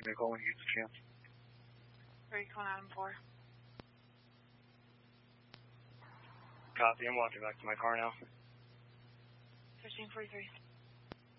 Give me a call when you get the chance. Where are you calling Adam for? Copy. I'm walking back to my car now. 1343.